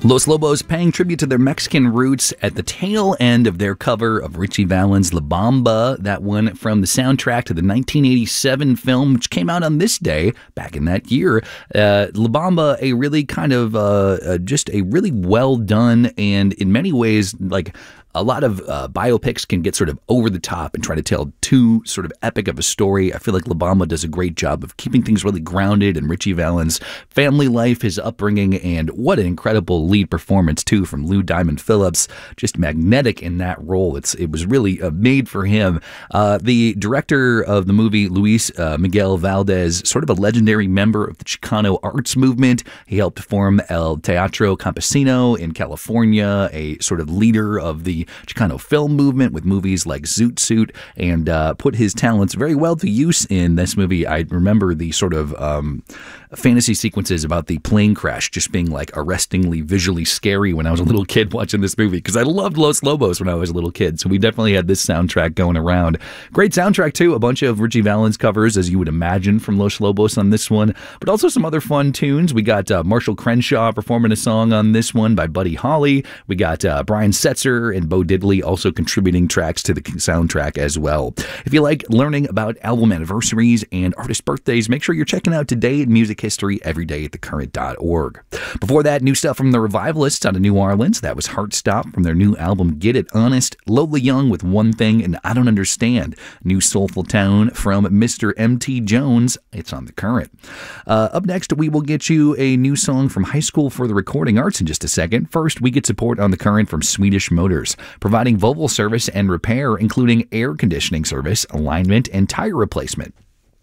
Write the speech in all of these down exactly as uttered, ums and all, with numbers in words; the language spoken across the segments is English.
Los Lobos paying tribute to their Mexican roots at the tail end of their cover of Ritchie Valens' La Bamba, that one from the soundtrack to the nineteen eighty-seven film, which came out on this day, back in that year. Uh, La Bamba, a really kind of, uh, uh, just a really well done and in many ways, like, a lot of uh, biopics can get sort of over the top and try to tell too sort of epic of a story. I feel like La Bamba does a great job of keeping things really grounded in Ritchie Valens' family life, his upbringing, and what an incredible lead performance, too, from Lou Diamond Phillips. Just magnetic in that role. It's It was really uh, made for him. Uh, the director of the movie, Luis uh, Miguel Valdez, sort of a legendary member of the Chicano arts movement. He helped form El Teatro Campesino in California, a sort of leader of the Chicano film movement with movies like Zoot Suit, and uh, put his talents very well to use in this movie. I remember the sort of um, fantasy sequences about the plane crash just being like arrestingly visually scary when I was a little kid watching this movie, because I loved Los Lobos when I was a little kid. So we definitely had this soundtrack going around. Great soundtrack too. A bunch of Ritchie Valens covers, as you would imagine, from Los Lobos on this one, but also some other fun tunes. We got uh, Marshall Crenshaw performing a song on this one by Buddy Holly. We got uh, Brian Setzer and Bo Diddley also contributing tracks to the soundtrack as well. If you like learning about album anniversaries and artist birthdays, make sure you're checking out Today in Music History every day at the current dot org. Before that, new stuff from the Revivalists out of New Orleans. That was Heart Stop from their new album Get It Honest. Lola Young with One Thing and I Don't Understand. New soulful tone from Mister M T Jones. It's on the current. Uh, up next, we will get you a new song from High School for the Recording Arts in just a second. First, we get support on the current from Swedish Motors, providing Volvo service and repair, including air conditioning service, alignment, and tire replacement.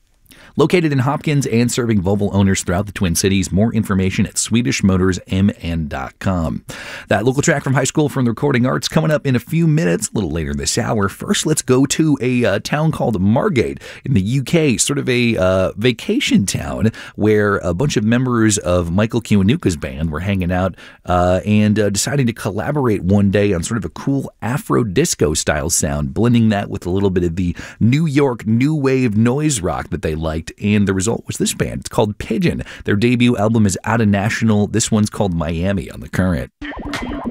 Located in Hopkins and serving Volvo owners throughout the Twin Cities. More information at swedish motors m n dot com. That local track from High School from the Recording Arts coming up in a few minutes, a little later this hour. First, let's go to a uh, town called Margate in the U K, sort of a uh, vacation town where a bunch of members of Michael Kiwanuka's band were hanging out uh, and uh, deciding to collaborate one day on sort of a cool Afro disco style sound, blending that with a little bit of the New York new wave noise rock that they liked. And the result was this band. It's called Pigeon. Their debut album is out of national. This one's called Miami on the current.